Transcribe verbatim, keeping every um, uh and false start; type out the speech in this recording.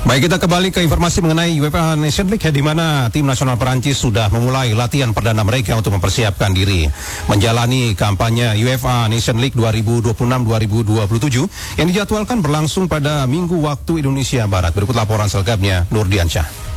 Baik, kita kembali ke informasi mengenai UEFA Nation League, ya, di mana tim nasional Perancis sudah memulai latihan perdana mereka untuk mempersiapkan diri menjalani kampanye UEFA Nation League dua ribu dua puluh enam dua ribu dua puluh tujuh yang dijadwalkan berlangsung pada Minggu waktu Indonesia Barat. Berikut laporan selengkapnya Nurdiansyah.